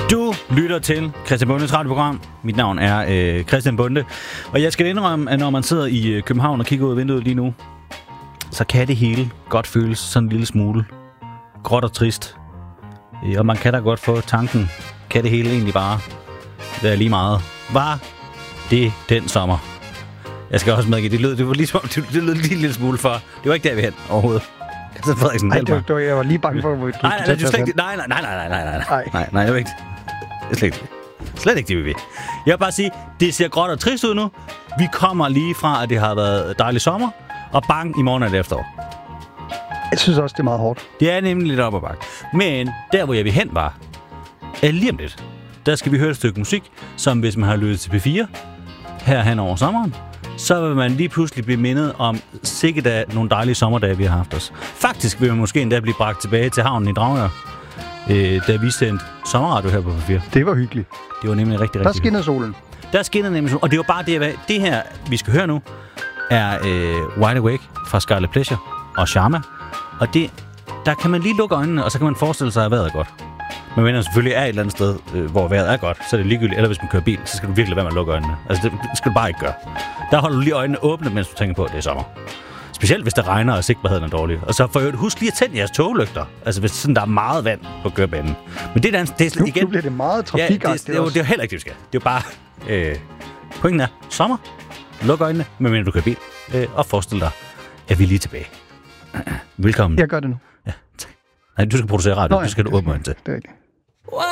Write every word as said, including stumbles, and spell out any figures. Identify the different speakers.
Speaker 1: Du lytter til Christian Bondes radioprogram. Mit navn er øh, Christian Bonde. Og jeg skal indrømme, at når man sidder i øh, København og kigger ud af vinduet lige nu, så kan det hele godt føles sådan en lille smule gråt og trist. Øh, og man kan da godt få tanken, kan det hele egentlig bare være lige meget. Var det den sommer? Jeg skal også medgive, det lød, det var lige, det, det lød lige en lille smule for. Det var ikke der, vi hen overhovedet. Så Frederiksen,
Speaker 2: nej, det var, jeg var lige bange for, hvor du
Speaker 1: nej, nej, nej, nej, nej, nej, nej, nej, nej, nej, nej, nej, nej, det var ikke det er slet ikke slet ikke det, vi vil. Jeg vil bare sige, det ser gråt og trist ud nu. Vi kommer lige fra, at det har været dejlig sommer, og bang, i morgen er det efterår.
Speaker 2: Jeg synes også, det er meget hårdt.
Speaker 1: Det er nemlig lidt op ad bakke. Men der, hvor jeg vil hen var, er lige om lidt. Der skal vi høre et stykke musik, som hvis man har lyttet til P fire her hen over sommeren, så vil man lige pludselig blive mindet om sikkert af nogle dejlige sommerdage, vi har haft os. Faktisk vil man måske endda blive bragt tilbage til havnen i Dragør, øh, da vi sendte sommerradio her på P fire.
Speaker 2: Det var hyggeligt.
Speaker 1: Det var nemlig rigtig, rigtig
Speaker 2: Der skinnede solen.
Speaker 1: Der skinnede nemlig solen, og det var bare det, det her, vi skal høre nu, er øh, Wide Awake fra Scarlet Pleasure og Sharma. Og det, der kan man lige lukke øjnene, og så kan man forestille sig, at vejret er godt. Men hvis selvfølgelig er et eller andet sted, øh, hvor vejret er godt, så er det ligegyldigt. Eller hvis man kører bil, så skal du virkelig være med at lukke øjnene. Altså, det skal du bare ikke gøre. Der holder du lige øjnene åbne, mens du tænker på, at det er sommer. Specielt hvis det regner, og sigtbarheden er dårlig. Og så for øvrigt, husk lige at tænde jeres toglygter. Altså, hvis sådan, der er meget vand på kørebanen. Men det er, det er
Speaker 2: nu,
Speaker 1: igen...
Speaker 2: Nu bliver det meget trafikagtigt.
Speaker 1: Ja, det, det, det, det er jo heller ikke det, vi skal. Det er jo bare... Øh, pointen er, sommer. Luk øjnene, medmindre du kører bil. Øh, og forestil dig, at vi er lige tilbage. Velkommen.
Speaker 2: Jeg gør det nu.
Speaker 1: Ja, tak. Nej, du skal producere radio.
Speaker 2: Nå, ja,
Speaker 1: du skal du åbne øjnene til.
Speaker 2: Det er rigtigt.